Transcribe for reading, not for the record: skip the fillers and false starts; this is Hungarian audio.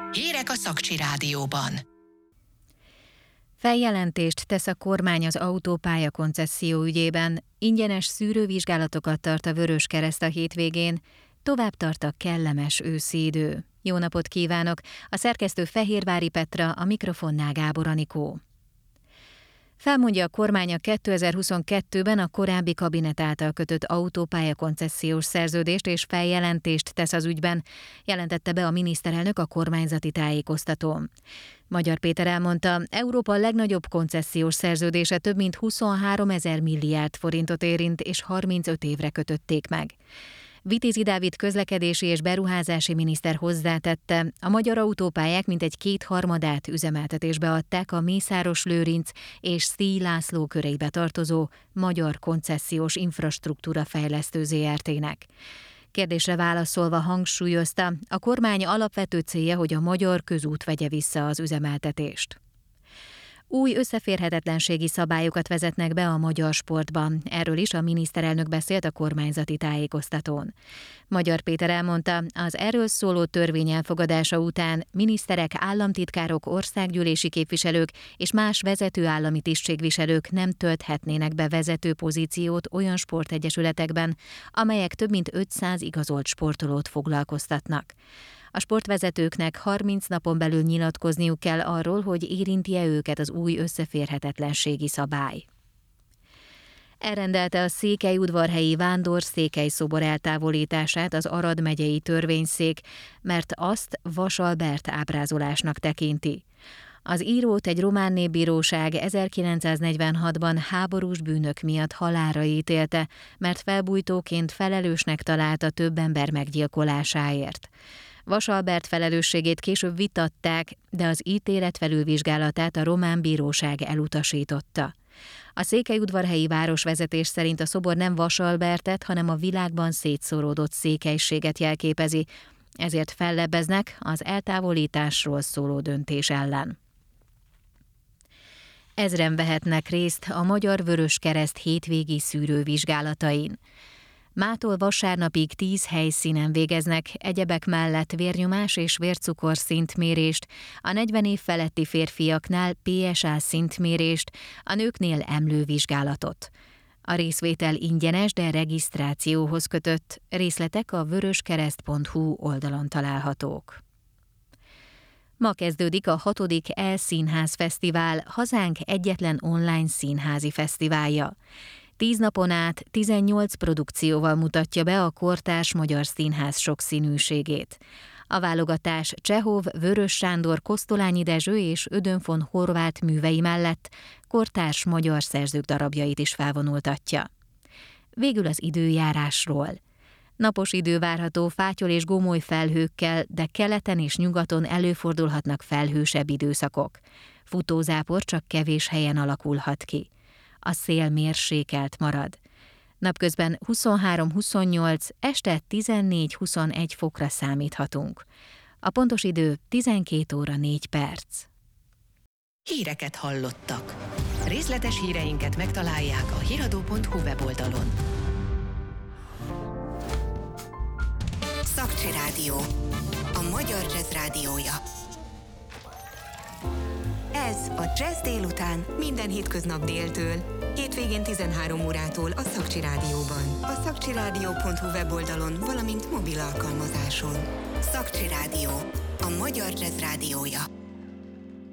Hírek a Szakcsi Rádióban. Feljelentést tesz a kormány az autópálya koncesszió ügyében, ingyenes szűrővizsgálatokat tart a Vöröskereszt a hétvégén, tovább tart a kellemes őszi idő. Jó napot kívánok! A szerkesztő Fehérvári Petra, a mikrofonnál Gábor Anikó. Felmondja a kormány a 2022-ben a korábbi kabinet által kötött autópálya koncesziós szerződést és feljelentést tesz az ügyben, jelentette be a miniszterelnök a kormányzati tájékoztatón. Magyar Péter elmondta, Európa legnagyobb koncesziós szerződése több mint 23 000 milliárd forintot érint, és 35 évre kötötték meg. Vitézi Dávid közlekedési és beruházási miniszter hozzátette, a magyar autópályák mintegy 2/3 üzemeltetésbe adták a Mészáros Lőrinc és Szíj László köreibe tartozó Magyar Koncesziós Infrastruktúra Fejlesztő Zrt-nek. Kérdésre válaszolva hangsúlyozta, a kormány alapvető célja, hogy a magyar közút vegye vissza az üzemeltetést. Új összeférhetetlenségi szabályokat vezetnek be a magyar sportban. Erről is a miniszterelnök beszélt a kormányzati tájékoztatón. Magyar Péter elmondta, az erről szóló törvény elfogadása után miniszterek, államtitkárok, országgyűlési képviselők és más vezető állami tisztségviselők nem tölthetnének be vezető pozíciót olyan sportegyesületekben, amelyek több mint 500 igazolt sportolót foglalkoztatnak. A sportvezetőknek 30 napon belül nyilatkozniuk kell arról, hogy érinti-e őket az új összeférhetetlenségi szabály. Elrendelte a székelyudvarhelyi vándorszékely-szobor eltávolítását az Arad megyei törvényszék, mert azt vasalbert ábrázolásnak tekinti. Az írót egy román népbíróság 1946-ban háborús bűnök miatt halálra ítélte, mert felbujtóként felelősnek találta több ember meggyilkolásáért. Vasalbert felelősségét később vitatták, de az ítélet felülvizsgálatát a román bíróság elutasította. A székelyudvarhelyi városvezetés szerint a szobor nem Vasalbertet, hanem a világban szétszóródott székelységet jelképezi, ezért fellebbeznek az eltávolításról szóló döntés ellen. Ezren vehetnek részt a Magyar Vöröskereszt hétvégi szűrővizsgálatain. Mától vasárnapig 10 helyszínen végeznek, egyebek mellett vérnyomás és vércukorszintmérést, a 40 év feletti férfiaknál PSA szintmérést, a nőknél emlővizsgálatot. A részvétel ingyenes, de regisztrációhoz kötött, részletek a vöröskereszt.hu oldalon találhatók. Ma kezdődik a 6. E-Színház Fesztivál, hazánk egyetlen online színházi fesztiválja. 10 napon át 18 produkcióval mutatja be a kortárs magyar színház sokszínűségét. A válogatás Csehov, Vörös Sándor, Kosztolányi Dezső és Ödön von Horváth művei mellett kortárs magyar szerzők darabjait is felvonultatja. Végül az időjárásról. Napos idő várható fátyol és gomoly felhőkkel, de keleten és nyugaton előfordulhatnak felhősebb időszakok. Futózápor csak kevés helyen alakulhat ki. A szél mérsékelt marad. Napközben 23-28, este 14-21 fokra számíthatunk. A pontos idő 12 óra 4 perc. Híreket hallottak. Részletes híreinket megtalálják a hiradó.hu weboldalon. Szakcsi Rádió. A magyar jazz rádiója. Ez a Jazz délután minden hétköznap déltől, hétvégén 13 órától a Szakcsi Rádióban. A szakcsiradio.hu weboldalon, valamint mobil alkalmazáson. Szakcsi Rádió. A magyar jazz rádiója.